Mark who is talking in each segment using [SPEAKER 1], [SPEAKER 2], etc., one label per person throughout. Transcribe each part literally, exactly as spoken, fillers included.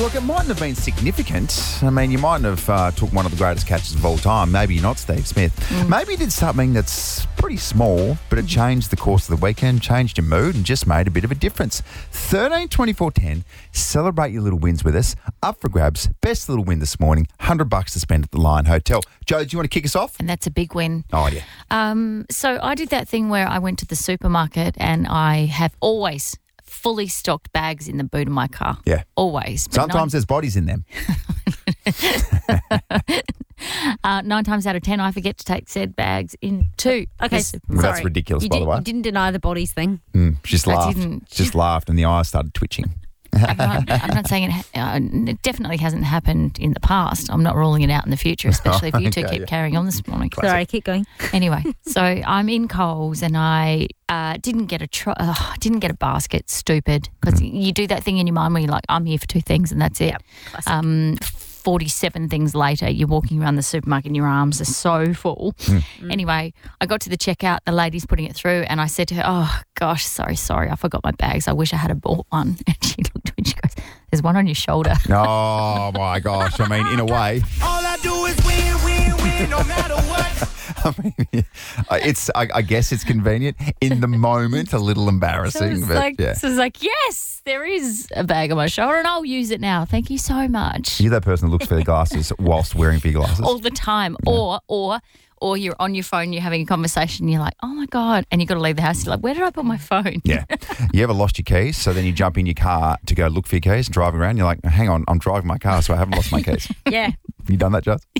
[SPEAKER 1] look, it mightn't have been significant. I mean, you mightn't have uh, took one of the greatest catches of all time. Maybe you're not Steve Smith. Mm. Maybe you did something that's pretty small, but it changed the course of the weekend, changed your mood, and just made a bit of a difference. thirteen twenty-four ten. Celebrate your little wins with us. Up for grabs. Best little win this morning. one hundred bucks to spend at the Lion Hotel. Joe, do you want to kick us off?
[SPEAKER 2] And that's a big win.
[SPEAKER 1] Oh, yeah.
[SPEAKER 2] Um, so I did that thing where I went to the supermarket and I have always fully stocked bags in the boot of my car.
[SPEAKER 1] Yeah.
[SPEAKER 2] Always. But
[SPEAKER 1] Sometimes
[SPEAKER 2] nine,
[SPEAKER 1] there's bodies in them.
[SPEAKER 2] uh, nine times out of ten, I forget to take said bags into
[SPEAKER 3] Okay,
[SPEAKER 2] the
[SPEAKER 3] sorry.
[SPEAKER 1] Well, that's ridiculous,
[SPEAKER 3] You,
[SPEAKER 1] by
[SPEAKER 3] did,
[SPEAKER 1] the way.
[SPEAKER 3] you didn't deny the bodies thing.
[SPEAKER 1] Mm, she just
[SPEAKER 2] I
[SPEAKER 1] laughed.
[SPEAKER 2] didn't.
[SPEAKER 1] Just laughed and the eyes started twitching.
[SPEAKER 2] I'm not, I'm not saying it, ha- uh, it definitely hasn't happened in the past. I'm not ruling it out in the future, especially if you two
[SPEAKER 1] Okay,
[SPEAKER 2] keep
[SPEAKER 1] yeah.
[SPEAKER 2] carrying on this morning.
[SPEAKER 3] Sorry, keep going.
[SPEAKER 2] Anyway, so I'm in Coles and I uh, didn't get a tr- uh, didn't get a basket. Stupid, because
[SPEAKER 1] Mm.
[SPEAKER 2] you do that thing in your mind where you're like, I'm here for two things and that's it.
[SPEAKER 3] Yep, classic.
[SPEAKER 2] Um, forty-seven things later, you're walking around the supermarket and your arms are so full.
[SPEAKER 1] Mm.
[SPEAKER 2] Anyway, I got to the checkout, the lady's putting it through, and I said to her, oh, gosh, sorry, sorry, I forgot my bags. I wish I had bought one. And she looked at me and she goes, there's one on your shoulder.
[SPEAKER 1] Oh, my gosh. I mean, in a way.
[SPEAKER 4] All I do is win, win, win, no matter what.
[SPEAKER 1] I mean, it's. I, I guess it's convenient. In the moment, a little
[SPEAKER 2] So
[SPEAKER 1] embarrassing,
[SPEAKER 2] it's
[SPEAKER 1] but
[SPEAKER 2] like,
[SPEAKER 1] yeah.
[SPEAKER 2] so it's like, yes, there is a bag on my shoulder and I'll use it now. Thank you so much.
[SPEAKER 1] You're that person that looks for their glasses whilst wearing for your glasses.
[SPEAKER 2] All the time. Or, or, or you're on your phone, you're having a conversation, you're like, oh my God. And you've got to leave the house. You're like, where did I put my phone?
[SPEAKER 1] Yeah. You ever lost your keys? So then you jump in your car to go look for your keys and driving around. You're like, hang on, I'm driving my car, so I haven't lost my keys.
[SPEAKER 3] Yeah.
[SPEAKER 1] Have you done that, Jess?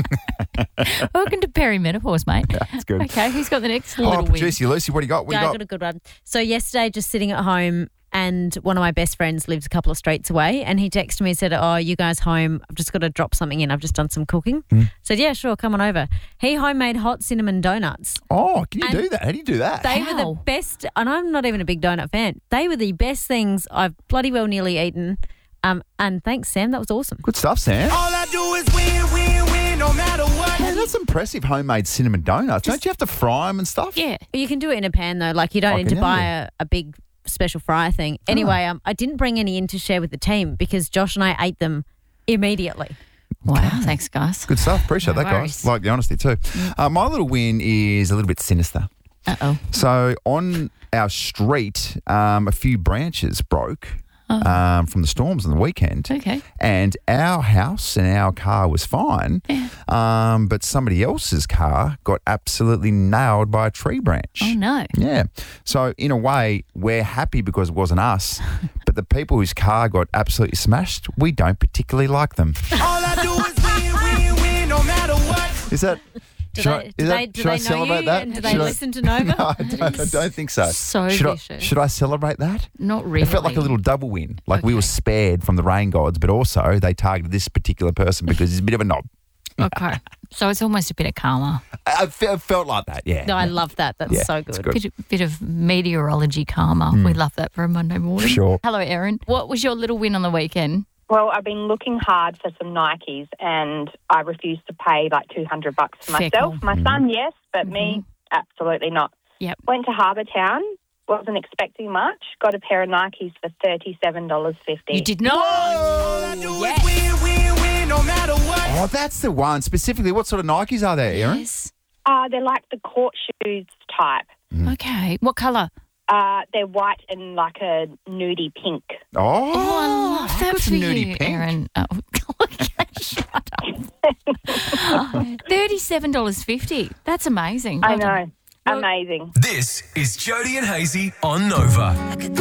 [SPEAKER 2] Welcome to perimenopause, mate.
[SPEAKER 1] Yeah, that's good.
[SPEAKER 2] Okay, who's got the next
[SPEAKER 1] Oh,
[SPEAKER 2] little win?
[SPEAKER 1] producer Lucy, what do you got? What do
[SPEAKER 3] Yeah,
[SPEAKER 1] you
[SPEAKER 3] I
[SPEAKER 1] got?
[SPEAKER 3] got a good one. So yesterday, just sitting at home, and one of my best friends lives a couple of streets away, and he texted me and said, oh, you guys home? I've just got to drop something in. I've just done some cooking.
[SPEAKER 1] Mm.
[SPEAKER 3] Said, yeah, sure, come on over. He homemade hot cinnamon donuts.
[SPEAKER 1] Oh, can you
[SPEAKER 3] And
[SPEAKER 1] do that? How do you do that?
[SPEAKER 3] They were the
[SPEAKER 2] How?
[SPEAKER 3] best, and I'm not even a big donut fan. They were the best things I've bloody well nearly eaten. Um, and thanks, Sam. That was awesome.
[SPEAKER 1] Good stuff, Sam.
[SPEAKER 4] All I do is win, win, win, no matter what.
[SPEAKER 1] Hey, that's impressive homemade cinnamon donuts. Don't you have to fry them and stuff?
[SPEAKER 2] Yeah.
[SPEAKER 3] You can do it in a pan, though. Like, you don't
[SPEAKER 1] Oh,
[SPEAKER 3] need
[SPEAKER 1] can
[SPEAKER 3] to
[SPEAKER 1] you?
[SPEAKER 3] buy a, a big special fryer thing. Anyway, um, I didn't bring any in to share with the team because Josh and I ate them immediately.
[SPEAKER 2] Wow. Thanks, guys.
[SPEAKER 1] Good stuff. Appreciate
[SPEAKER 2] No
[SPEAKER 1] that,
[SPEAKER 2] worries.
[SPEAKER 1] guys. Like the honesty too. Uh, my little win is a little bit sinister.
[SPEAKER 2] Uh-oh.
[SPEAKER 1] So on our street, um, a few branches broke um, from the storms on the weekend.
[SPEAKER 2] Okay.
[SPEAKER 1] And our house and our car was fine,
[SPEAKER 2] Yeah.
[SPEAKER 1] um, but somebody else's car got absolutely nailed by a tree branch.
[SPEAKER 2] Oh, no.
[SPEAKER 1] Yeah. So in a way, we're happy because it wasn't us, but the people whose car got absolutely smashed, we don't particularly like them.
[SPEAKER 4] All I do is win, win, win, no matter what.
[SPEAKER 1] Is that...
[SPEAKER 3] Do
[SPEAKER 1] should
[SPEAKER 3] they,
[SPEAKER 1] I,
[SPEAKER 3] do
[SPEAKER 1] is
[SPEAKER 3] they,
[SPEAKER 1] that,
[SPEAKER 3] do
[SPEAKER 1] should I
[SPEAKER 3] they know
[SPEAKER 1] celebrate
[SPEAKER 3] you
[SPEAKER 1] that?
[SPEAKER 3] and do they
[SPEAKER 1] Should I-
[SPEAKER 3] listen to Nova?
[SPEAKER 1] No, I don't, I don't think so.
[SPEAKER 2] So
[SPEAKER 1] should, I,
[SPEAKER 2] vicious.
[SPEAKER 1] should I celebrate that?
[SPEAKER 2] Not really.
[SPEAKER 1] It felt like a little double win. Like we were
[SPEAKER 2] Okay.
[SPEAKER 1] spared from the rain gods, but also they targeted this particular person because he's a bit of a knob.
[SPEAKER 2] Okay. So it's almost a bit of karma.
[SPEAKER 1] I, I fe- I felt like that, yeah.
[SPEAKER 3] No, I love that. That's
[SPEAKER 1] Yeah,
[SPEAKER 3] so
[SPEAKER 1] it's
[SPEAKER 3] good.
[SPEAKER 1] good.
[SPEAKER 2] Bit, bit of meteorology karma. We love that for a Monday morning.
[SPEAKER 1] Hmm. Sure.
[SPEAKER 2] Hello, Erin. What was your little win on the weekend?
[SPEAKER 5] Well, I've been looking hard for some Nikes and I refuse to pay like two hundred bucks for myself.
[SPEAKER 2] Fickle.
[SPEAKER 5] My
[SPEAKER 1] Mm-hmm.
[SPEAKER 5] son, yes, but me, absolutely not.
[SPEAKER 2] Yep.
[SPEAKER 5] Went to Harbour Town, wasn't expecting much, got a pair of Nikes for thirty-seven dollars fifty.
[SPEAKER 2] You did not.
[SPEAKER 4] All I do is win, win, win, no matter what.
[SPEAKER 1] Oh, that's the one. Specifically, what sort of Nikes are there, Erin?
[SPEAKER 2] Yes.
[SPEAKER 5] Uh, they're like the court shoes type.
[SPEAKER 2] Okay. What colour?
[SPEAKER 5] Uh, they're white and like a nudie pink.
[SPEAKER 1] Oh,
[SPEAKER 2] Oh, I love
[SPEAKER 1] I've
[SPEAKER 2] that
[SPEAKER 1] got
[SPEAKER 2] for
[SPEAKER 1] some nudie
[SPEAKER 2] you,
[SPEAKER 1] pink.
[SPEAKER 2] Erin. Oh, okay, shut up. thirty-seven dollars fifty. That's amazing.
[SPEAKER 5] I
[SPEAKER 2] Well done.
[SPEAKER 5] know. Amazing.
[SPEAKER 6] This is Jody and Hazy on Nova.